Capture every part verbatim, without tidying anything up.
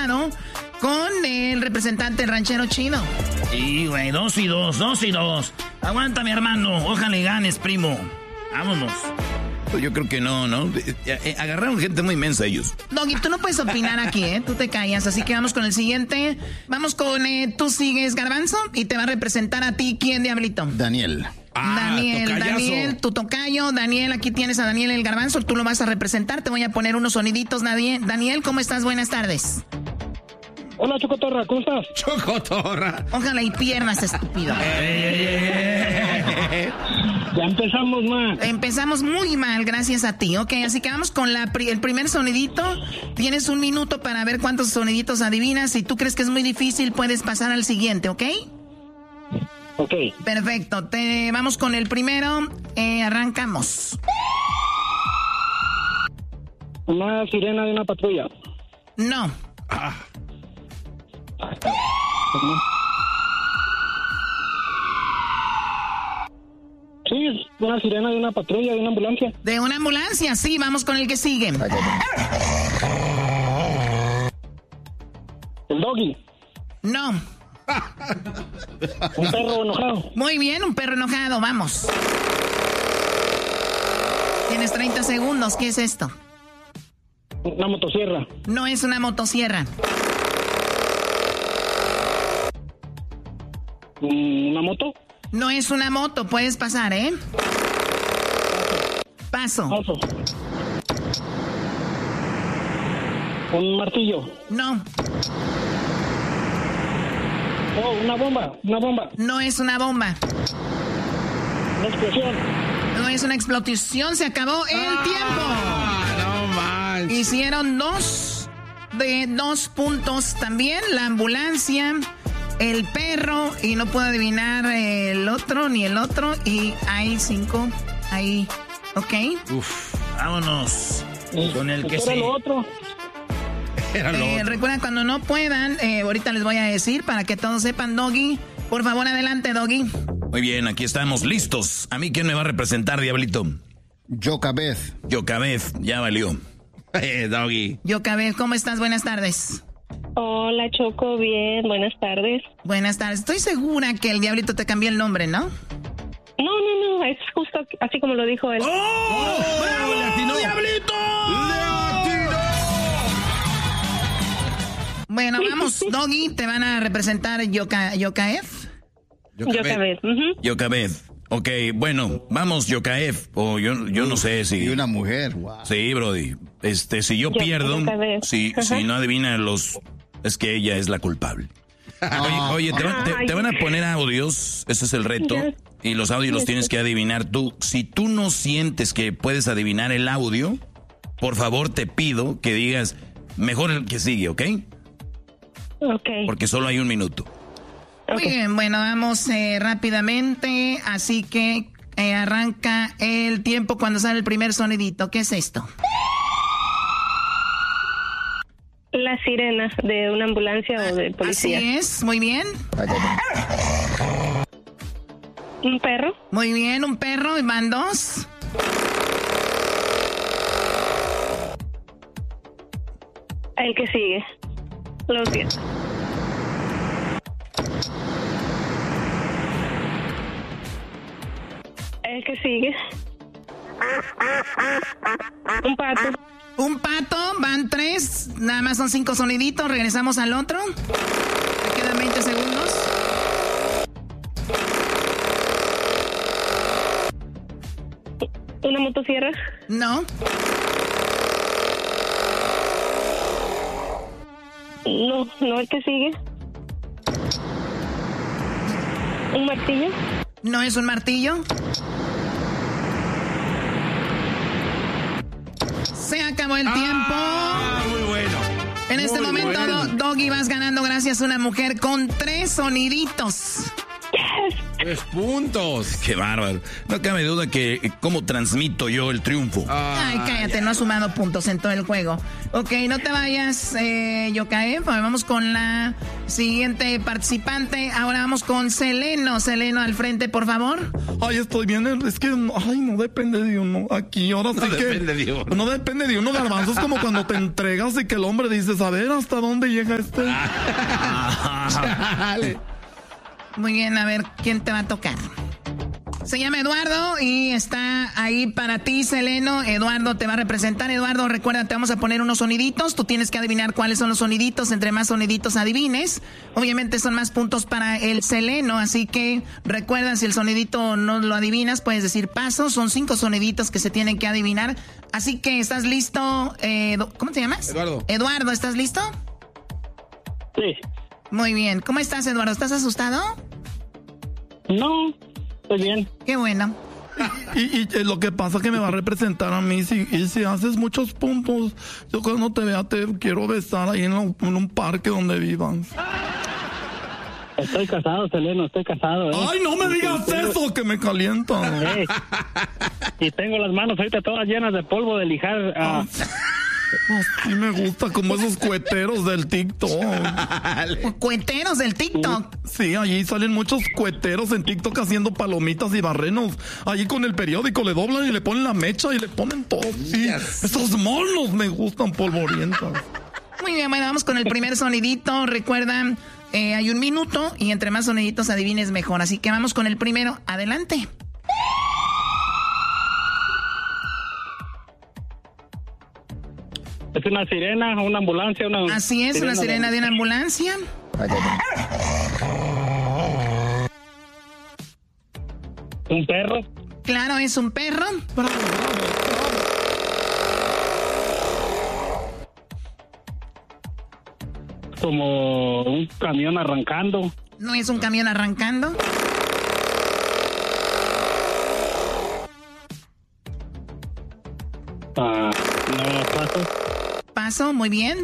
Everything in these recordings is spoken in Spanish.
empatado con el representante del ranchero chido. Sí, güey, dos y dos, dos y dos. Aguanta, mi hermano, ojalá y ganes, primo. Vámonos. Yo creo que no, ¿no? Agarraron gente muy inmensa ellos. Doggy, tú no puedes opinar aquí, ¿eh? Tú te callas, así que vamos con el siguiente. Vamos con, eh, tú sigues, Garbanzo, y te va a representar a ti, ¿quién, Diablito? Daniel. Ah, Daniel, tocayazo. Daniel, tu tocayo. Daniel, aquí tienes a Daniel el Garbanzo, tú lo vas a representar. Te voy a poner unos soniditos, Daniel. Daniel, ¿cómo estás? Buenas tardes. Hola, Chocotorra, ¿cómo estás? Chocotorra. Ojalá y piernas, estúpido. Ya empezamos mal. Empezamos muy mal, gracias a ti. Ok, así que vamos con la pri- el primer sonidito. Tienes un minuto para ver cuántos soniditos adivinas. Si tú crees que es muy difícil, puedes pasar al siguiente, ¿ok? Ok. Perfecto. Te, vamos con el primero. Eh, arrancamos. Una sirena de una patrulla. No. Ah. Sí, es una sirena de una patrulla, de una ambulancia. De una ambulancia, sí. Vamos con el que sigue. El doggy. No. Un perro enojado. Muy bien, un perro enojado. Vamos. Tienes treinta segundos. ¿Qué es esto? Una motosierra. No es una motosierra. ¿Una moto? No es una moto. Puedes pasar, ¿eh? Paso. Paso. Un martillo. No. Oh, una bomba. Una bomba. No es una bomba. Una explosión. No es una explosión. Se acabó el ah, tiempo. No manches. Hicieron dos de dos puntos también. La ambulancia, el perro, y no puedo adivinar el otro ni el otro. Y hay cinco. Ahí. ¿Ok? Uf, vámonos. Con el que era sí. lo otro. Era lo Eh, otro. recuerda, cuando no puedan, eh, ahorita les voy a decir para que todos sepan, Doggy. Por favor, adelante, Doggy. Muy bien, aquí estamos listos. ¿A mí quién me va a representar, Diablito? Yocabez. Yocabez, ya valió. Eh, Doggy. Yocabez, ¿cómo estás? Buenas tardes. Hola, Choco, bien, buenas tardes. Buenas tardes. Estoy segura que el Diablito te cambió el nombre, ¿no? No, no, no, es justo así como lo dijo él. ¡Oh! ¡Oh! ¡Le atinó! ¡Diablito! ¡Le atinó! Bueno, vamos, Doggy, te van a representar Yoka, Yokaef. Yocabez. Uh-huh. Yocabez. Ok, bueno, vamos, Yokaef. O yo, yo no sé si... Y una mujer, wow. Sí, Brody. Este, si yo Yo- pierdo, Yocabez. si, Ajá. si no adivina los... Es que ella es la culpable. Oye, oye te, va- te- te van a poner audios, ese es el reto, Ya. y los audios los tienes que adivinar tú. Si tú no sientes que puedes adivinar el audio, por favor te pido que digas, mejor el que sigue, ¿ok? Ok. Porque solo hay un minuto. Muy bien, bueno, vamos eh, rápidamente, así que eh, arranca el tiempo cuando sale el primer sonidito. ¿Qué es esto? La sirena de una ambulancia o de policía. Así es, muy bien. Un perro. Muy bien, un perro, y van dos. El que sigue. Los diez. El que sigue. Un pato. Un pato, van tres, nada más son cinco soniditos, regresamos al otro. Me quedan veinte segundos. Una motosierra. No, No, no el que sigue. Un martillo. no es un martillo. Se acabó el tiempo. Ah, muy bueno. En este Muy momento, bueno. Do- Doggy, vas ganando gracias a una mujer con tres soniditos. Yes. Tres puntos. Qué bárbaro. No cabe duda que eh, cómo transmito yo el triunfo. Ay, cállate, no has sumado puntos en todo el juego. Ok, no te vayas, eh, Yokaev. Vamos con la siguiente participante. Ahora vamos con Seleno. Seleno, al frente, por favor. Ay, estoy bien. Es que, ay, no depende de uno. Aquí, ahora sí no que... depende de uno. No depende de uno, Garbanzo. Es como cuando te entregas y que el hombre dice, a ver, ¿hasta dónde llega este? Muy bien, a ver, ¿quién te va a tocar? Se llama Eduardo y está ahí para ti, Seleno. Eduardo te va a representar. Eduardo, recuerda, te vamos a poner unos soniditos. Tú tienes que adivinar cuáles son los soniditos. Entre más soniditos adivines, obviamente son más puntos para el Seleno. Así que recuerda, si el sonidito no lo adivinas, puedes decir paso. Son cinco soniditos que se tienen que adivinar. Así que, ¿estás listo? Eh, ¿Cómo te llamas? Eduardo. Eduardo, ¿estás listo? Sí. Muy bien. ¿Cómo estás, Eduardo? ¿Estás asustado? No, estoy bien. Qué bueno. Y, y, y lo que pasa es que me va a representar a mí. Si, y si haces muchos puntos, yo cuando te vea te quiero besar ahí en, lo, en un parque donde vivas. Estoy casado, Seleno, estoy casado. ¿eh? ¡Ay, no me digas eso, que me calienta! Hey. Y tengo las manos ahorita todas llenas de polvo de lijar. Ah. Así me gusta, como esos cueteros del TikTok. ¿Cueteros del TikTok? Sí, allí salen muchos cueteros en TikTok haciendo palomitas y barrenos. Allí con el periódico le doblan y le ponen la mecha y le ponen todo. Sí, esos monos me gustan polvorientos. Muy bien, bueno, vamos con el primer sonidito. Recuerda, eh, hay un minuto y entre más soniditos adivines mejor. Así que vamos con el primero. Adelante. Es una sirena, una ambulancia, una... Así es, sirena una sirena de, de una ambulancia. ¿Un perro? Claro, es un perro. Bravo, bravo, bravo. Como un camión arrancando. No es un camión arrancando. Ah, no, paso. Paso, muy bien.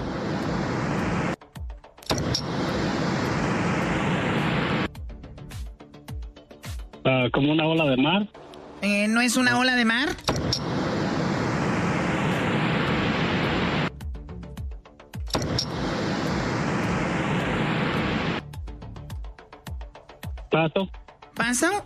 Uh, como una ola de mar. Eh, ¿No es una ola de mar? Paso. ¿Paso?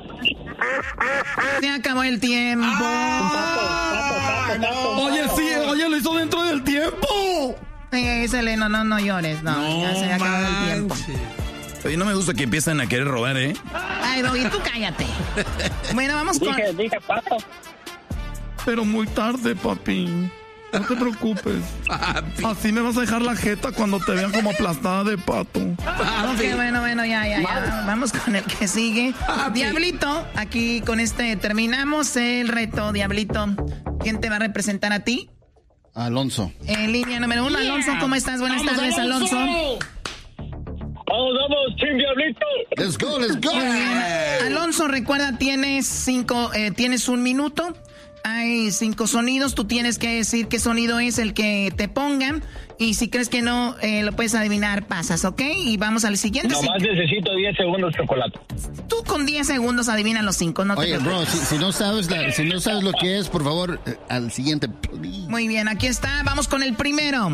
Se acabó el tiempo. Ah, paso, paso, paso, paso. Oye, sí, oye, lo hizo dentro del tiempo. Eh, Seleno, no, no llores, no, no ya se acabó el tiempo. Oye, no me gusta que empiezan a querer robar, ¿eh? Ay, Doggy, tú cállate. Bueno, vamos con... Dije, dije paso. Pero muy tarde, papi. No te preocupes. Papi. Así me vas a dejar la jeta cuando te vean como aplastada de pato. Papi. Ok, bueno, bueno, ya, ya, ya. Vamos con el que sigue. Papi. Diablito, aquí con este terminamos el reto, Diablito. ¿Quién te va a representar a ti? Alonso. En línea número uno, yeah. Alonso, ¿cómo estás? Buenas vamos, tardes, Alonso. Alonso. Vamos, vamos, Team Diablito. Let's go, let's go. Alonso, recuerda, tienes cinco, eh, tienes un minuto. Hay cinco sonidos, tú tienes que decir qué sonido es el que te pongan. Y si crees que no eh, lo puedes adivinar, pasas, ¿ok? Y vamos al siguiente. Nomás si... necesito diez segundos de chocolate. Tú con diez segundos adivina los cinco, no te Oye, bro, si, si, no sabes la, si no sabes lo que es, por favor, eh, al siguiente. Please. Muy bien, aquí está, vamos con el primero.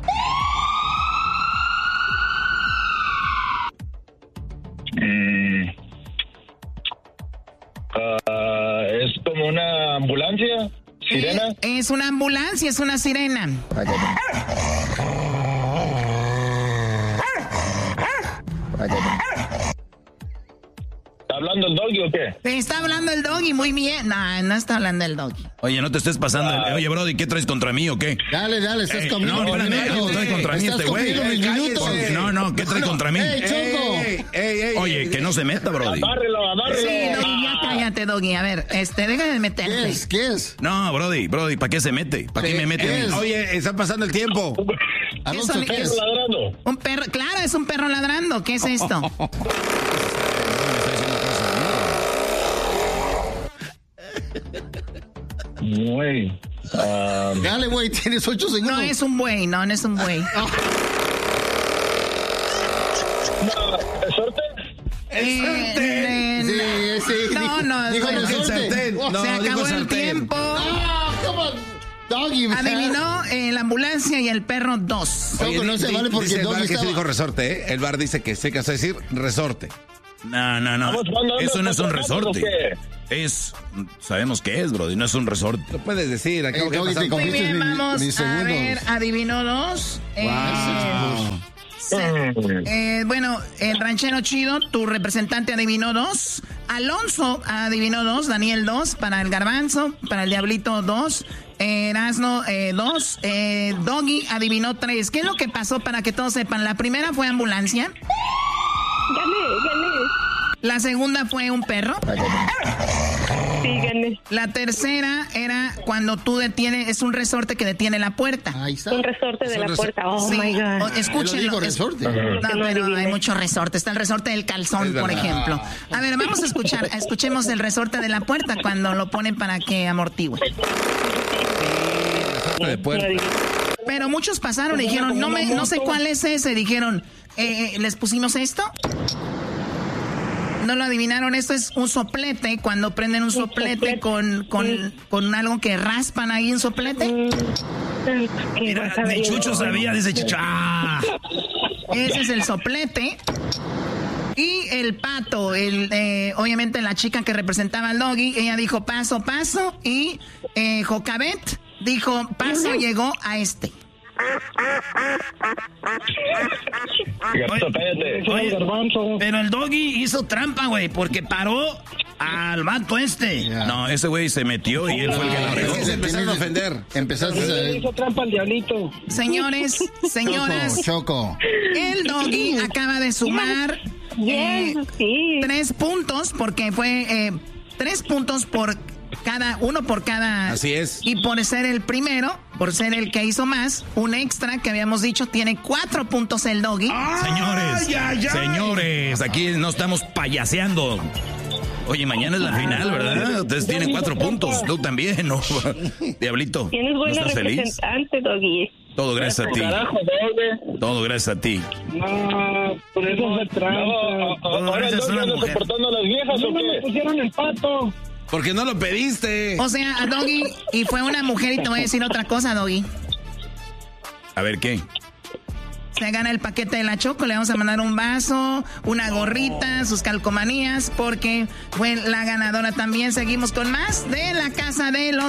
Mm. Uh, es como una ambulancia, sirena. Eh, es una ambulancia, es una sirena. ¿Está hablando el doggy o qué? Te está hablando el doggy, muy bien. No, no está hablando el doggy. Oye, no te estés pasando. Ah. El... Oye, Brody, ¿qué traes contra mí o qué? Dale, dale, estás conmigo. No, no, ¿qué traes contra mí este güey? No, no, ¿qué traes contra mí? Ey, Choco. Ey, ey, ey, Oye, ey, que no se meta, Brody. Amárrelo, amárrelo. Sí, Doggy, ya cállate, Doggy. A ver, este, déjame meterte. ¿Qué es? ¿Qué es? No, Brody, Brody, ¿para qué se mete? ¿Para qué me mete a mí? Oye, está pasando el tiempo. Alonso, ¿Qué, ¿qué es? es? Ladrando. Un perro, claro, es un perro ladrando. ¿Qué es esto? Güey. Um... Dale, güey, tienes ocho segundos. No es un buey, no, no es un buey. ¿Sorte? Eh, eh, sí, sí. no, no, Dijo no, resorte. sartén. No, se acabó dijo el sartén. tiempo. Ah, ¿cómo? Doggy, man. Adivinó eh, la ambulancia y el perro dos. Oye, no se di- vale porque dice el Doggy bar que estaba- se dijo resorte, ¿eh? El bar dice que se casó decir resorte. No, no, no. Eso no es un resorte. Es, sabemos qué es, bro, y no es un resorte. Lo puedes decir, acabo Eh, que Doggy, pasar. te Muy Confiscas bien, mi- vamos mis a segundos. ver, adivinó dos. Eh, Wow. se- eh, bueno, el ranchero chido, tu representante adivinó dos. Alonso adivinó dos, Daniel dos, para el garbanzo, para el diablito dos. Eh, Erasno eh, dos, eh, Doggy adivinó tres. ¿Qué es lo que pasó para que todos sepan? La primera fue ambulancia, Gané, gané. la segunda fue un perro. Sí, gané. La tercera era cuando tú detienes, es un resorte que detiene la puerta. Ahí está. Un resorte de un la resor- puerta. Oh, Sí, my God. o- escúchenlo. Yo digo es- resorte. No, Que no pero adiviné. hay muchos resortes. Está el resorte del calzón, Es por verdad. ejemplo. A ver, vamos a escuchar. Escuchemos el resorte de la puerta cuando lo ponen para que amortigüe. Resorte de No puerta. adiviné. Pero muchos pasaron y dijeron, no me, no sé cuál es ese. Dijeron, eh, eh, ¿les pusimos esto? No lo adivinaron. Esto es un soplete. Cuando prenden un soplete soplete. con, con, con algo que raspan ahí, un soplete. ¿Qué Mira, vas a ver? ni Chucho sabía, dice Chucho. ¡Ah! Ese es el soplete. Y el pato, el, eh, obviamente la chica que representaba al Doggy, ella dijo paso, paso. Y eh, Jocabet dijo paso, llegó a este. Oye, oye, pero el Doggy hizo trampa, güey, porque paró al vato este. Ya. No, ese güey se metió y él fue el que la Es regó. que se empezaron a ofender. Empezaste a... Hizo trampa al diablito. Señores, señoras, Choco, Choco. el Doggy acaba de sumar eh, Yes, sí. tres puntos porque fue eh, tres puntos por cada uno por cada. Así es. Y por ser el primero, por ser el que hizo más, un extra que habíamos dicho tiene cuatro puntos el Doggy. Señores, señores, aquí no estamos payaseando. Oye, mañana es la final, ¿verdad? Ustedes tienen cuatro puntos, tú también, ¿no? Diablito, Tienes ¿no buena estás feliz? representante, Doggy. Todo gracias a ti. Carajo, doble. Todo gracias a ti. No, por eso fue trampa. Todo gracias a una mujer. ¿Soportando a las viejas o qué? No me pusieron el pato. Porque no lo pediste. O sea, a Doggy, y fue una mujer, y te voy a decir otra cosa, Doggy. A ver, ¿qué? Se gana el paquete de la Choco, le vamos a mandar un vaso, una gorrita, sus calcomanías, porque fue la ganadora también. Seguimos con más de la casa de los